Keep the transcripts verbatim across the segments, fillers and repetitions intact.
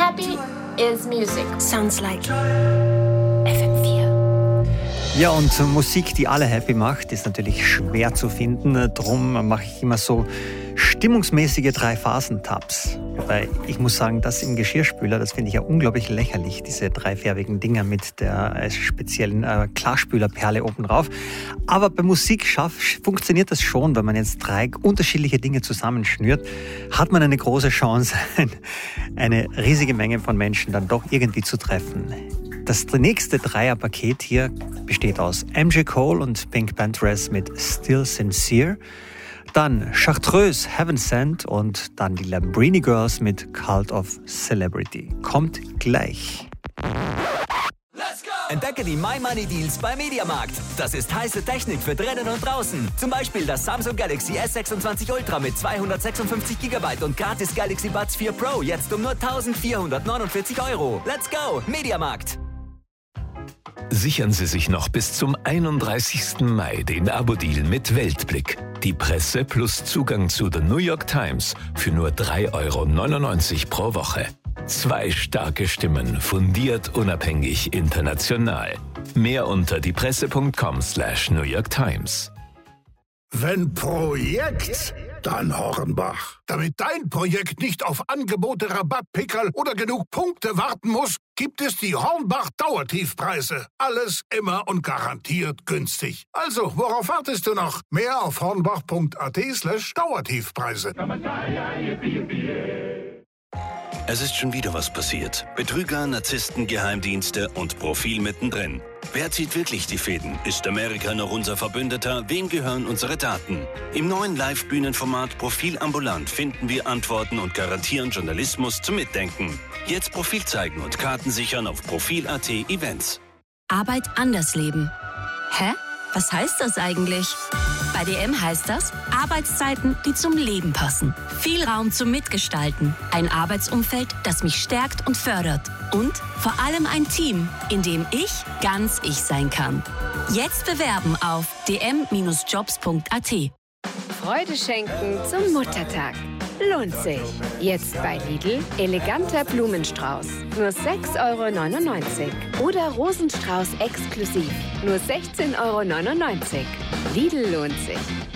happy is music. Sounds like F M vier. Ja, und Musik, die alle happy macht, ist natürlich schwer zu finden. Drum mache ich immer so stimmungsmäßige Drei-Phasen-Tabs. Wobei ich muss sagen, das im Geschirrspüler, das finde ich ja unglaublich lächerlich, diese dreifärbigen Dinger mit der äh, speziellen äh, Klarspülerperle oben drauf. Aber bei Musik schaff, funktioniert das schon, wenn man jetzt drei unterschiedliche Dinge zusammenschnürt, hat man eine große Chance, eine riesige Menge von Menschen dann doch irgendwie zu treffen. Das nächste Dreierpaket hier besteht aus M J Cole und Pink Panthers mit Still Sincere, dann Chartreuse Heaven Sent und dann die Lambrini Girls mit Cult of Celebrity. Kommt gleich. Entdecke die My Money Deals bei Mediamarkt. Das ist heiße Technik für drinnen und draußen. Zum Beispiel das Samsung Galaxy S sechsundzwanzig Ultra mit zweihundertsechsundfünfzig Gigabyte und gratis Galaxy Buds vier Pro jetzt um nur eintausendvierhundertneunundvierzig Euro. Let's go, Mediamarkt! Sichern Sie sich noch bis zum einunddreißigsten Mai den Abo-Deal mit Weltblick. Die Presse plus Zugang zu The New York Times für nur drei Euro neunundneunzig pro Woche. Zwei starke Stimmen, fundiert, unabhängig, international. Mehr unter diepresse.com slash New York Times. Wenn Projekt, dann Hornbach. Damit dein Projekt nicht auf Angebote, Rabattpickerl oder genug Punkte warten muss, gibt es die Hornbach Dauertiefpreise. Alles immer und garantiert günstig. Also, worauf wartest du noch? Mehr auf hornbach.at slash Dauertiefpreise. Es ist schon wieder was passiert. Betrüger, Narzissten, Geheimdienste und Profil mittendrin. Wer zieht wirklich die Fäden? Ist Amerika noch unser Verbündeter? Wem gehören unsere Daten? Im neuen Live-Bühnenformat Profil ambulant finden wir Antworten und garantieren Journalismus zum Mitdenken. Jetzt Profil zeigen und Karten sichern auf Profil Punkt at Events. Arbeit anders leben. Hä? Was heißt das eigentlich? Bei D M heißt das Arbeitszeiten, die zum Leben passen. Viel Raum zum Mitgestalten. Ein Arbeitsumfeld, das mich stärkt und fördert. Und vor allem ein Team, in dem ich ganz ich sein kann. Jetzt bewerben auf d m Bindestrich jobs Punkt a t. Freude schenken zum Muttertag. Lohnt sich. Jetzt bei Lidl eleganter Blumenstrauß. Nur sechs Euro neunundneunzig. Oder Rosenstrauß exklusiv. Nur sechzehn Euro neunundneunzig. Lidl lohnt sich.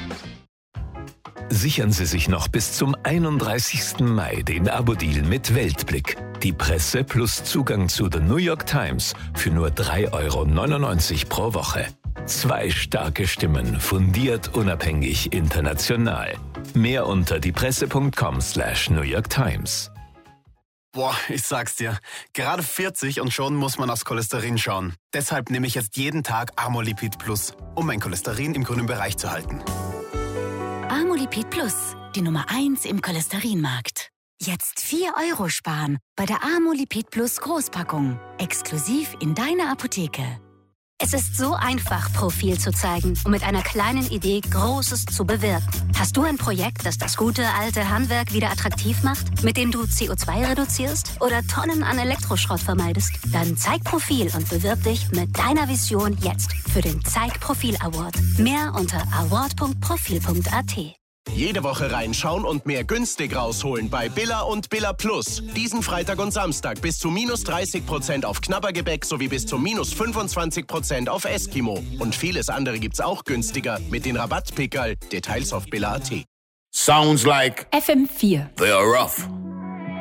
Sichern Sie sich noch bis zum einunddreißigsten Mai den Abo-Deal mit Weltblick. Die Presse plus Zugang zu The New York Times für nur drei Euro neunundneunzig pro Woche. Zwei starke Stimmen, fundiert, unabhängig, international. Mehr unter diepresse.com slash New York Times. Boah, ich sag's dir, gerade vierzig und schon muss man aufs Cholesterin schauen. Deshalb nehme ich jetzt jeden Tag Amolipid Plus, um mein Cholesterin im grünen Bereich zu halten. Amolipid Plus, die Nummer eins im Cholesterinmarkt. Jetzt vier Euro sparen bei der Amolipid Plus Großpackung. Exklusiv in deiner Apotheke. Es ist so einfach, Profil zu zeigen und mit einer kleinen Idee Großes zu bewirken. Hast du ein Projekt, das das gute alte Handwerk wieder attraktiv macht, mit dem du C O zwei reduzierst oder Tonnen an Elektroschrott vermeidest? Dann zeig Profil und bewirb dich mit deiner Vision jetzt für den Zeig Profil Award. Mehr unter award punkt profil punkt a t. Jede Woche reinschauen und mehr günstig rausholen bei Billa und Billa Plus. Diesen Freitag und Samstag bis zu minus dreißig Prozent auf Knabbergebäck sowie bis zu minus fünfundzwanzig Prozent auf Eskimo. Und vieles andere gibt's auch günstiger mit den Rabattpickerl. Details auf Billa Punkt at. Sounds like F M vier. They are rough.